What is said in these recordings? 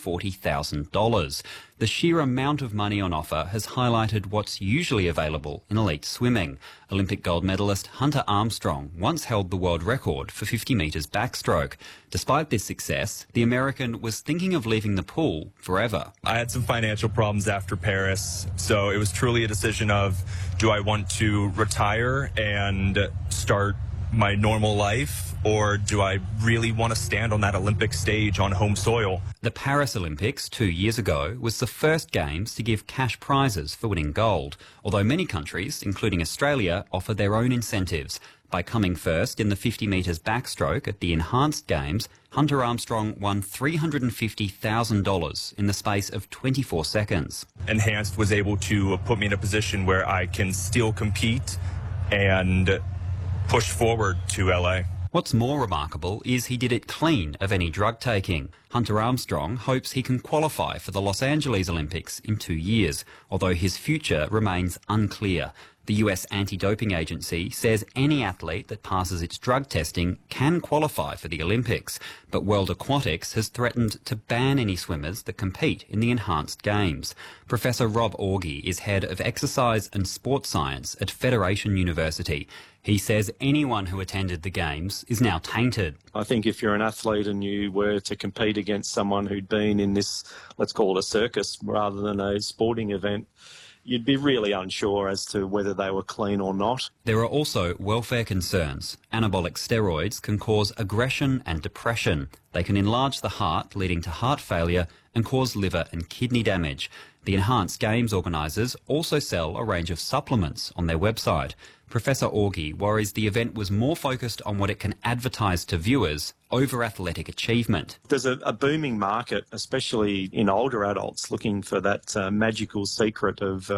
$140,000. The sheer amount of money on offer has highlighted what's usually available in elite swimming. Olympic gold medalist Hunter Armstrong once held the world record for 50 metres backstroke. Despite this success, the American was thinking of leaving the pool forever. I had some financial problems after Paris, so it was truly a decision of, do I want to retire and start my normal life, or do I really want to stand on that Olympic stage on home soil? The Paris Olympics 2 years ago was the first games to give cash prizes for winning gold, although many countries, including Australia, offer their own incentives. By coming first in the 50 metres backstroke at the Enhanced Games, Hunter Armstrong won $350,000 in the space of 24 seconds. Enhanced was able to put me in a position where I can still compete and push forward to LA. What's more remarkable is he did it clean of any drug taking. Hunter Armstrong hopes he can qualify for the Los Angeles Olympics in 2 years, although his future remains unclear. The US Anti-Doping Agency says any athlete that passes its drug testing can qualify for the Olympics, but World Aquatics has threatened to ban any swimmers that compete in the Enhanced Games. Professor Rob Orgy is head of exercise and sports science at Federation University. He says anyone who attended the Games is now tainted. I think if you're an athlete and you were to compete against someone who'd been in this, let's call it a circus rather than a sporting event, you'd be really unsure as to whether they were clean or not. There are also welfare concerns. Anabolic steroids can cause aggression and depression. They can enlarge the heart, leading to heart failure and cause liver and kidney damage. The Enhanced Games organisers also sell a range of supplements on their website. Professor Orgy worries the event was more focused on what it can advertise to viewers over athletic achievement. There's a booming market, especially in older adults, looking for that magical secret of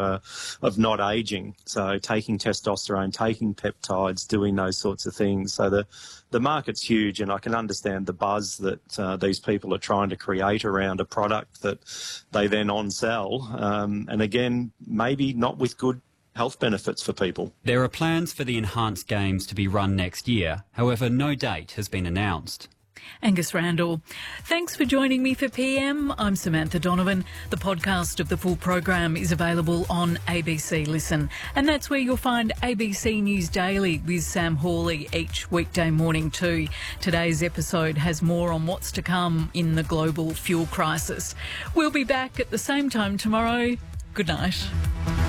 not ageing. So taking testosterone, taking peptides, doing those sorts of things. So the market's huge, and I can understand the buzz that these people are trying to create around a product that they then on-sell. And again, maybe not with good health benefits for people. There are plans for the Enhanced Games to be run next year. However, no date has been announced. Angus Randall. Thanks for joining me for PM. I'm Samantha Donovan. The podcast of the full program is available on ABC Listen. And that's where you'll find ABC News Daily with Sam Hawley each weekday morning too. Today's episode has more on what's to come in the global fuel crisis. We'll be back at the same time tomorrow. Good night.